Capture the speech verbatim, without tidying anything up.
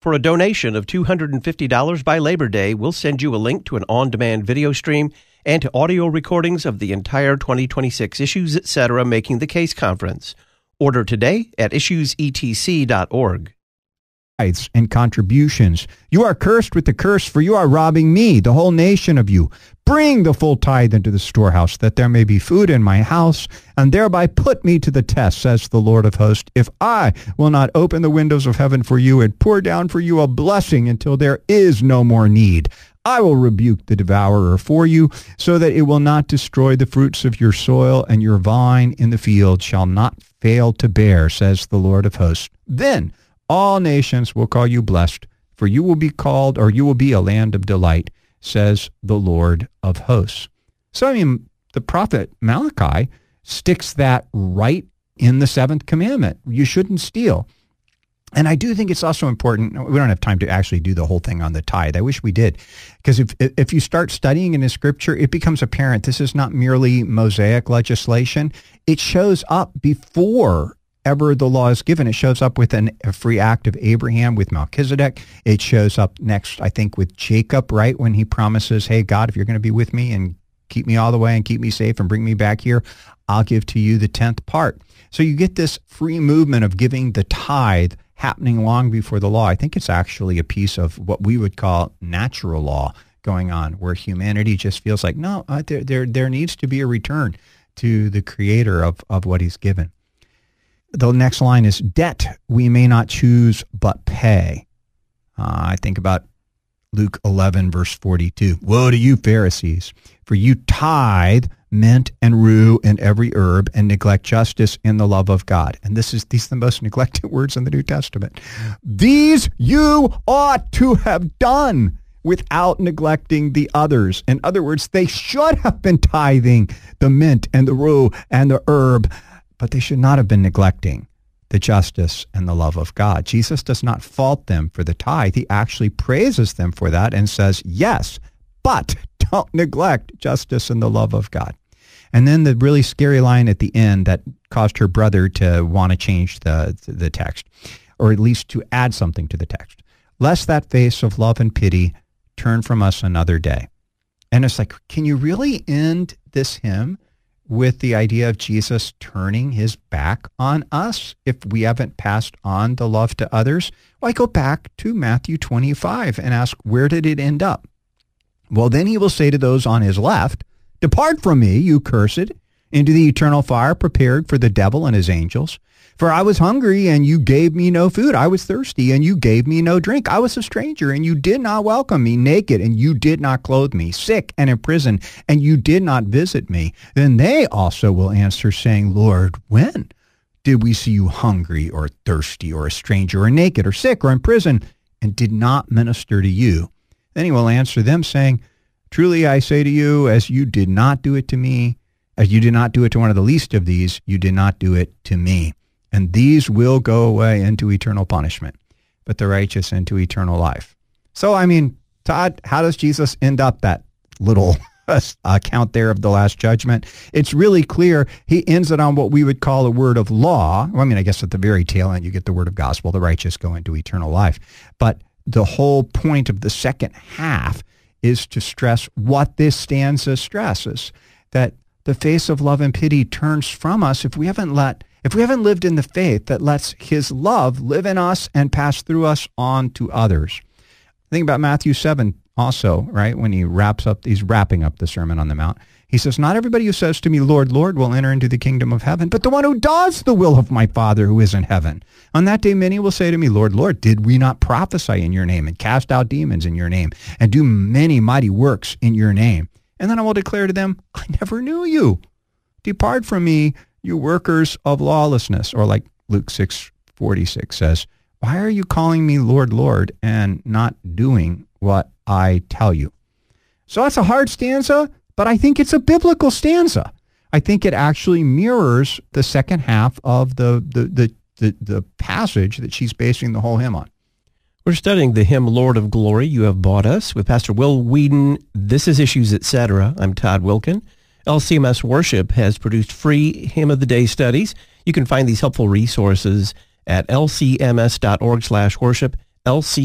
For a donation of two hundred fifty dollars by Labor Day, we'll send you a link to an on-demand video stream and to audio recordings of the entire twenty twenty-six Issues Etc. Making the Case Conference. Order today at issues e t c dot org. Tithes and contributions. You are cursed with the curse, for you are robbing me, the whole nation of you. Bring the full tithe into the storehouse, that there may be food in my house, and thereby put me to the test, says the Lord of hosts, if I will not open the windows of heaven for you and pour down for you a blessing until there is no more need. I will rebuke the devourer for you, so that it will not destroy the fruits of your soil, and your vine in the field shall not fail to bear, says the Lord of hosts. Then all nations will call you blessed, for you will be called, or you will be a land of delight, says the Lord of hosts. So, I mean, the prophet Malachi sticks that right in the seventh commandment. You shouldn't steal. And I do think it's also important, we don't have time to actually do the whole thing on the tithe. I wish we did. Because if if you start studying in the scripture, it becomes apparent this is not merely Mosaic legislation. It shows up before ever the law is given. It shows up with an, a free act of Abraham with Melchizedek. It shows up next, I think, with Jacob, right, when he promises, hey, God, if you're going to be with me and keep me all the way and keep me safe and bring me back here, I'll give to you the tenth part. So you get this free movement of giving the tithe happening long before the law. I think it's actually a piece of what we would call natural law going on, where humanity just feels like, no, uh, there, there, there needs to be a return to the creator of, of what he's given. The next line is, debt we may not choose but pay. Uh, I think about Luke eleven, verse forty-two. Woe to you, Pharisees, for you tithe mint and rue and every herb and neglect justice and the love of God. And this is these are the most neglected words in the New Testament. These you ought to have done without neglecting the others. In other words, they should have been tithing the mint and the rue and the herb, but they should not have been neglecting the justice and the love of God. Jesus does not fault them for the tithe. He actually praises them for that and says, yes, but don't neglect justice and the love of God. And then the really scary line at the end that caused her brother to want to change the, the text, or at least to add something to the text. Lest that face of love and pity turn from us another day. And it's like, can you really end this hymn with the idea of Jesus turning his back on us if we haven't passed on the love to others? Well, I go back to Matthew twenty-five and ask, where did it end up? Well, then he will say to those on his left, depart from me, you cursed, into the eternal fire prepared for the devil and his angels. For I was hungry, and you gave me no food. I was thirsty, and you gave me no drink. I was a stranger, and you did not welcome me. Naked, and you did not clothe me. Sick and in prison, and you did not visit me. Then they also will answer, saying, Lord, when did we see you hungry or thirsty or a stranger or naked or sick or in prison and did not minister to you? Then he will answer them, saying, truly I say to you, as you did not do it to me, as you did not do it to one of the least of these, you did not do it to me. And these will go away into eternal punishment, but the righteous into eternal life. So, I mean, Todd, how does Jesus end up that little account there of the last judgment? It's really clear. He ends it on what we would call a word of law. Well, I mean, I guess at the very tail end, you get the word of gospel. The righteous go into eternal life. But the whole point of the second half is to stress what this stanza stresses, that the face of love and pity turns from us if we haven't let If we haven't lived in the faith that lets his love live in us and pass through us on to others. Think about Matthew seven also, right? When he wraps up, he's wrapping up the Sermon on the Mount. He says, not everybody who says to me, Lord, Lord, will enter into the kingdom of heaven, but the one who does the will of my Father who is in heaven. On that day, many will say to me, Lord, Lord, did we not prophesy in your name and cast out demons in your name and do many mighty works in your name? And then I will declare to them, I never knew you. Depart from me, you workers of lawlessness. Or like Luke six forty-six says, why are you calling me Lord, Lord, and not doing what I tell you? So that's a hard stanza, but I think it's a biblical stanza. I think it actually mirrors the second half of the the the the, the passage that she's basing the whole hymn on. We're studying the hymn, Lord of Glory, You Have Bought Us, with Pastor Will Whedon. This is Issues Etc. I'm Todd Wilkin. L C M S Worship has produced free Hymn of the Day studies. You can find these helpful resources at l c m s dot org slash worship, L C